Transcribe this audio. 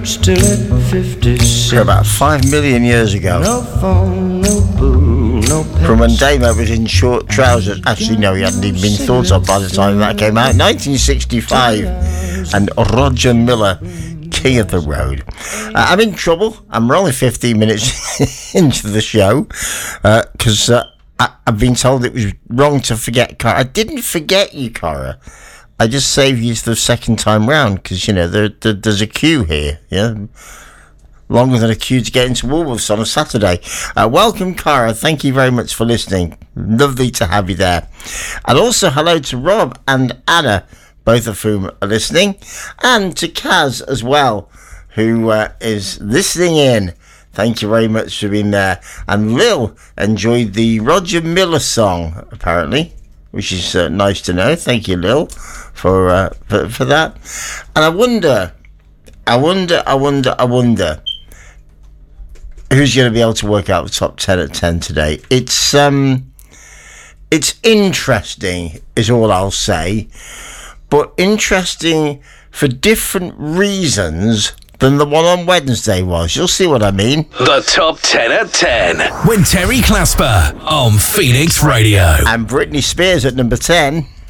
Still at 56. About 5 million years ago. No phone, no boo, no pets. From when Damo was in short trousers. Actually, no, he hadn't even been thought of by the time that came out. 1965. And Roger Miller, King of the Road. I'm in trouble. I'm only 15 minutes into the show. Because I've been told it was wrong to forget Cara. I didn't forget you, Cara. I just saved you the second time round because, you know, there's a queue here, yeah? Longer than a queue to get into Woolworths on a Saturday. Welcome, Cara. Thank you very much for listening. Lovely to have you there. And also hello to Rob and Anna, both of whom are listening. And to Kaz as well, who is listening in. Thank you very much for being there. And Lil enjoyed the Roger Miller song, apparently, which is nice to know. Thank you, Lil, for that. And I wonder who's going to be able to work out the top 10 at 10 today. It's interesting, is all I'll say, but interesting for different reasons than the one on Wednesday was. You'll see what I mean. The top 10 at 10. With Terry Clasper on Phoenix Radio. And Britney Spears at number 10.